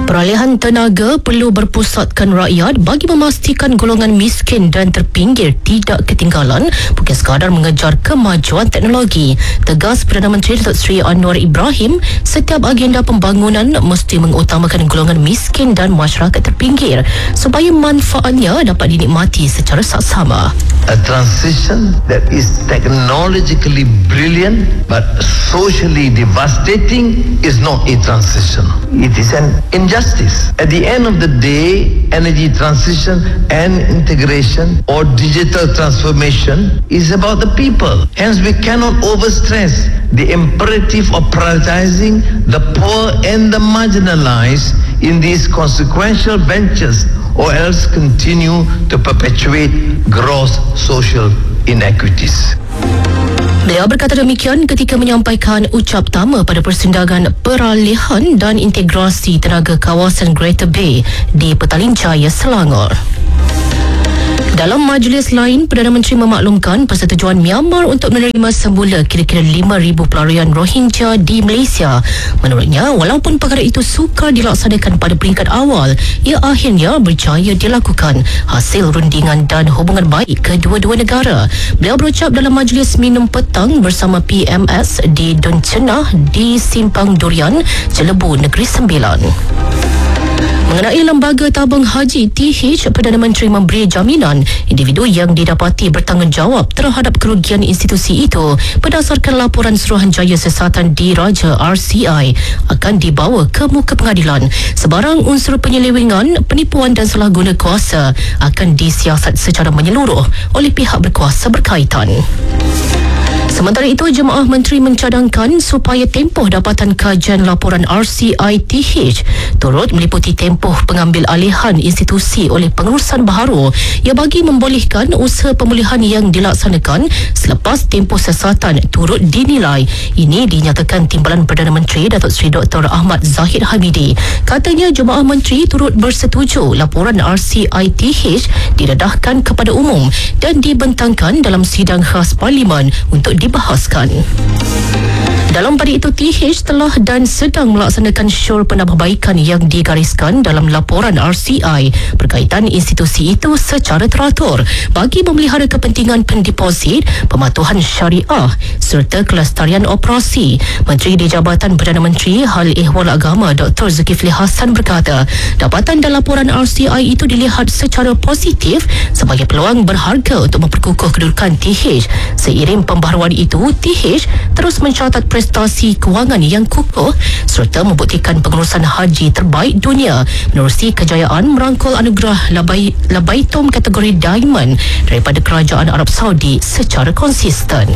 Peralihan tenaga perlu berpusatkan rakyat bagi memastikan golongan miskin dan terpinggir tidak ketinggalan, bukan sekadar mengejar kemajuan teknologi. Tegas Perdana Menteri Datuk Seri Anwar Ibrahim, setiap agenda pembangunan mesti mengutamakan golongan miskin dan masyarakat terpinggir supaya manfaatnya dapat dinikmati secara saksama. A transition that is technologically brilliant but socially devastating is not a transition. It is an injustice. At the end of the day, energy transition and integration or digital transformation is about the people. Hence, we cannot overstress the imperative of prioritizing the poor and the marginalized in these consequential ventures, or else continue to perpetuate gross social inequities. Beliau berkata demikian ketika menyampaikan ucap tama pada persidangan peralihan dan integrasi tenaga kawasan Greater Bay di Petaling Jaya, Selangor. Dalam majlis lain, Perdana Menteri memaklumkan persetujuan Myanmar untuk menerima semula kira-kira 5,000 pelarian Rohingya di Malaysia. Menurutnya, walaupun perkara itu sukar dilaksanakan pada peringkat awal, ia akhirnya berjaya dilakukan hasil rundingan dan hubungan baik kedua-dua negara. Beliau berucap dalam majlis minum petang bersama PMS di Dun Cenah di Simpang Durian, Jelebu, Negeri Sembilan. Mengenai lembaga tabung haji TH, Perdana Menteri memberi jaminan individu yang didapati bertanggungjawab terhadap kerugian institusi itu berdasarkan laporan Suruhanjaya Siasatan Diraja RCI akan dibawa ke muka pengadilan. Sebarang unsur penyelewengan, penipuan dan salah guna kuasa akan disiasat secara menyeluruh oleh pihak berkuasa berkaitan. Sementara itu, Jemaah Menteri mencadangkan supaya tempoh dapatan kajian laporan RCI-TH turut meliputi tempoh pengambil alihan institusi oleh pengurusan baharu yang bagi membolehkan usaha pemulihan yang dilaksanakan selepas tempoh siasatan turut dinilai. Ini dinyatakan Timbalan Perdana Menteri Datuk Seri Dr. Ahmad Zahid Hamidi. Katanya Jemaah Menteri turut bersetuju laporan RCI-TH didedahkan kepada umum dan dibentangkan dalam sidang khas Parlimen untuk dibahaskan. Dalam pada itu, TH telah dan sedang melaksanakan syur penambahbaikan yang digariskan dalam laporan RCI berkaitan institusi itu secara teratur bagi memelihara kepentingan pendeposit, pematuhan syariah serta kelestarian operasi. Menteri di Jabatan Perdana Menteri Hal Ehwal Agama Dr. Zulkifli Hassan berkata, dapatan dan laporan RCI itu dilihat secara positif sebagai peluang berharga untuk memperkukuh kedudukan TH. Seiring pembaharuan itu, TH terus mencatat prestasi kewangan yang kukuh serta membuktikan pengurusan haji terbaik dunia menerusi kejayaan merangkul anugerah Labaitum kategori Diamond daripada Kerajaan Arab Saudi secara konsisten.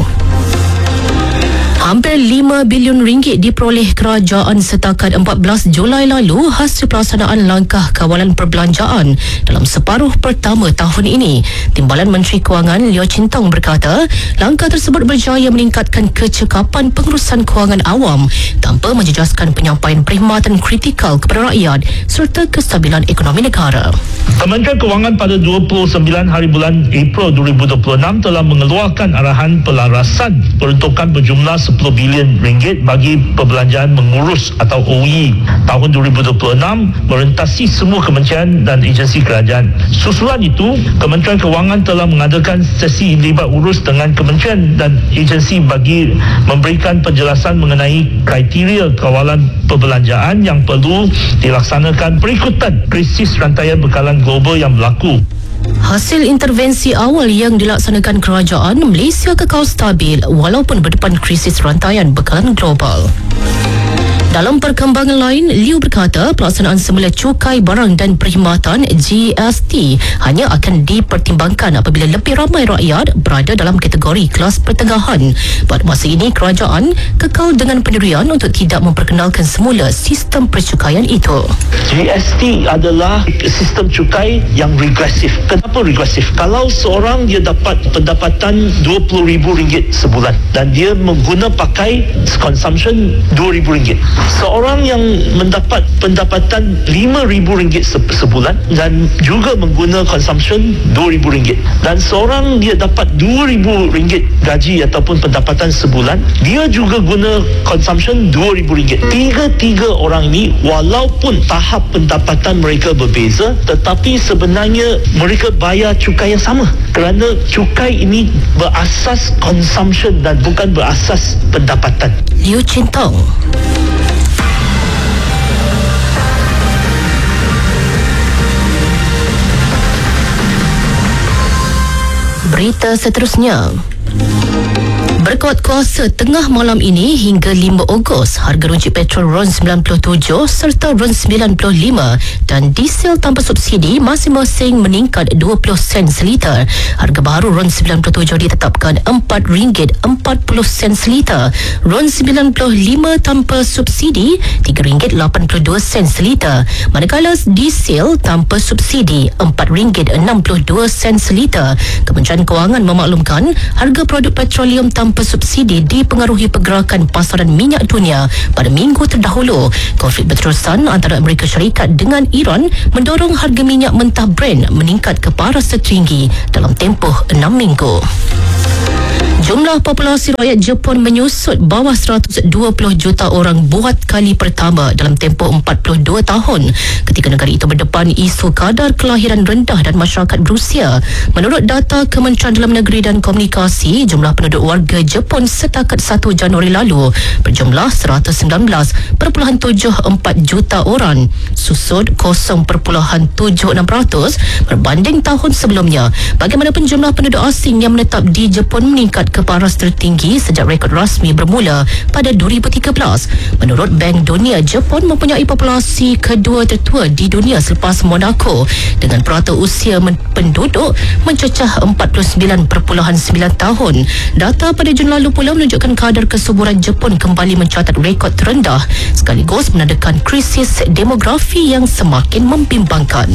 Hampir 5 bilion ringgit diperoleh kerajaan setakat 14 Julai lalu hasil pelaksanaan langkah kawalan perbelanjaan dalam separuh pertama tahun ini. Timbalan Menteri Kewangan Leo Chin Tong berkata, langkah tersebut berjaya meningkatkan kecekapan pengurusan kewangan awam tanpa menjejaskan penyampaian perkhidmatan kritikal kepada rakyat serta kestabilan ekonomi negara. Kementerian Kewangan pada 29 hari bulan April 2026 telah mengeluarkan arahan pelarasan peruntukan berjumlah 10 bilion ringgit bagi perbelanjaan mengurus atau OE tahun 2026 merentasi semua kementerian dan agensi kerajaan. Susulan itu, Kementerian Kewangan telah mengadakan sesi libat urus dengan kementerian dan agensi bagi memberikan penjelasan mengenai kriteria kawalan perbelanjaan yang perlu dilaksanakan perikutan krisis rantaian bekalan global yang berlaku. Hasil intervensi awal yang dilaksanakan kerajaan, Malaysia kekal stabil walaupun berdepan krisis rantaian bekalan global. Dalam perkembangan lain, Liu berkata pelaksanaan semula cukai barang dan perkhidmatan GST hanya akan dipertimbangkan apabila lebih ramai rakyat berada dalam kategori kelas pertengahan. Pada masa ini, kerajaan kekal dengan pendirian untuk tidak memperkenalkan semula sistem percukaian itu. GST adalah sistem cukai yang regresif. Kenapa regresif? Kalau seorang dia dapat pendapatan RM20,000 sebulan dan dia mengguna pakai consumption RM2,000, Seorang yang mendapat pendapatan RM5,000 sebulan dan juga mengguna consumption RM2,000, dan seorang dia dapat RM2,000 gaji ataupun pendapatan sebulan, dia juga guna consumption RM2,000. Tiga-tiga orang ini walaupun tahap pendapatan mereka berbeza, tetapi sebenarnya mereka bayar cukai yang sama, kerana cukai ini berasas consumption dan bukan berasas pendapatan. Liu Chintong. Berita seterusnya. Berkuat kuasa tengah malam ini hingga 5 Ogos, harga runcit petrol RON 97 serta RON 95 dan diesel tanpa subsidi masing-masing meningkat 20 sen seliter. Harga baru RON 97 ditetapkan RM4.40 seliter. RON 95 tanpa subsidi RM3.82 seliter. Manakala diesel tanpa subsidi RM4.62 seliter. Kementerian Kewangan memaklumkan harga produk petroleum tanpa subsidi dipengaruhi pergerakan pasaran minyak dunia pada minggu terdahulu. Konflik berterusan antara Amerika Syarikat dengan Iran mendorong harga minyak mentah Brent meningkat ke paras tertinggi dalam tempoh 6 minggu. Jumlah populasi rakyat Jepun menyusut bawah 120 juta orang buat kali pertama dalam tempoh 42 tahun ketika negara itu berdepan isu kadar kelahiran rendah dan masyarakat berusia. Menurut data Kementerian Dalam Negeri dan Komunikasi, jumlah penduduk warga Jepun setakat 1 Januari lalu berjumlah 119.74 juta orang, susut 0.76% berbanding tahun sebelumnya. Bagaimanapun, jumlah penduduk asing yang menetap di Jepun meningkat ke paras tertinggi sejak rekod rasmi bermula pada 2013. Menurut Bank Dunia, Jepun mempunyai populasi kedua tertua di dunia selepas Monaco dengan purata usia penduduk mencecah 49.9 tahun. Data pada Jun lalu pula menunjukkan kadar kesuburan Jepun kembali mencatat rekod terendah sekaligus menandakan krisis demografi yang semakin membimbangkan.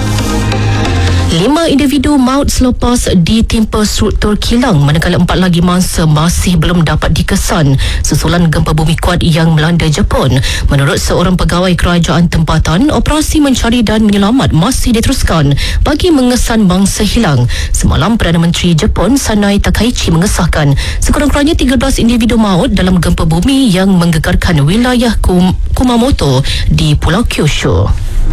5 individu maut selepas ditimpa struktur kilang, manakala 4 lagi mangsa masih belum dapat dikesan susulan gempa bumi kuat yang melanda Jepun. Menurut seorang pegawai kerajaan tempatan, operasi mencari dan menyelamat masih diteruskan bagi mengesan mangsa hilang. Semalam, Perdana Menteri Jepun Sanai Takaichi mengesahkan sekurang-kurangnya 13 individu maut dalam gempa bumi yang menggegarkan wilayah Kumamoto di Pulau Kyushu.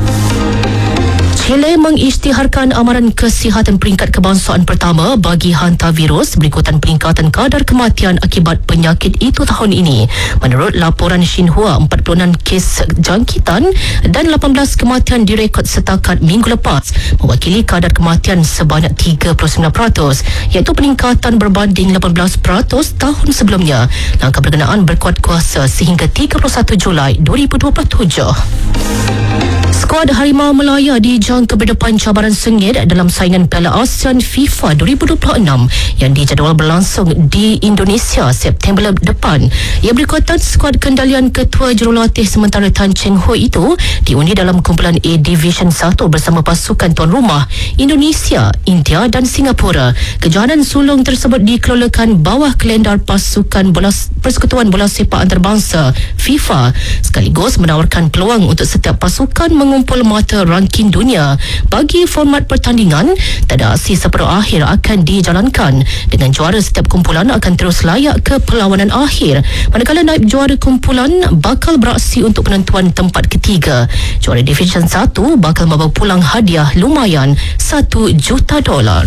Chile mengisytiharkan amaran kesihatan peringkat kebangsaan pertama bagi hantavirus berikutan peningkatan kadar kematian akibat penyakit itu tahun ini. Menurut laporan Xinhua, 46 kes jangkitan dan 18 kematian direkod setakat minggu lepas, mewakili kadar kematian sebanyak 39%, iaitu peningkatan berbanding 18% tahun sebelumnya. Langkah berkenaan berkuat kuasa sehingga 31 Julai 2027. Skuad Harimau Melaya dijangka berdepan cabaran sengit dalam saingan Piala ASEAN FIFA 2026 yang dijadwal berlangsung di Indonesia September depan. Ia berikutan skuad kendalian ketua jurulatih sementara Tan Cheng Hui itu diundi dalam kumpulan A Division 1 bersama pasukan tuan rumah Indonesia, India dan Singapura. Kejohanan sulung tersebut dikelolakan bawah kalendar pasukan Persekutuan Bola Sepak Antarabangsa FIFA sekaligus menawarkan peluang untuk setiap pasukan mengumpul mata ranking dunia. Bagi format pertandingan, tanda aksi separuh akhir akan dijalankan dengan juara setiap kumpulan akan terus layak ke perlawanan akhir, manakala naib juara kumpulan bakal beraksi untuk penentuan tempat ketiga. Juara Division 1 bakal membawa pulang hadiah lumayan $1 juta.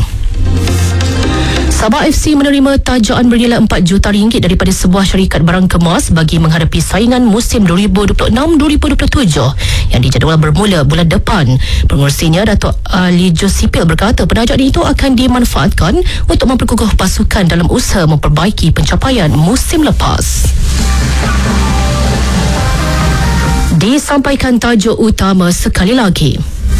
Sabah FC menerima tajaan bernilai RM4 juta daripada sebuah syarikat barang kemas bagi menghadapi saingan musim 2026-2027 yang dijadual bermula bulan depan. Pengurusinya, Datuk Ali Josipil, berkata penajaan itu akan dimanfaatkan untuk memperkukuh pasukan dalam usaha memperbaiki pencapaian musim lepas. Disampaikan tajuk utama sekali lagi.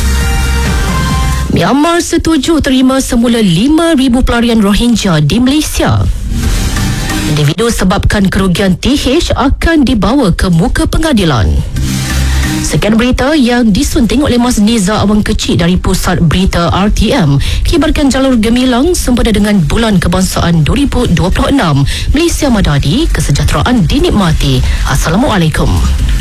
Myanmar setuju terima semula 5,000 pelarian Rohingya di Malaysia. Individu sebabkan kerugian TH akan dibawa ke muka pengadilan. Sekian berita yang disunting oleh Mas Niza Awang Kecil dari Pusat Berita RTM. Kibarkan jalur gemilang sempena dengan Bulan Kebangsaan 2026. Malaysia Madadi, kesejahteraan dinikmati. Assalamualaikum.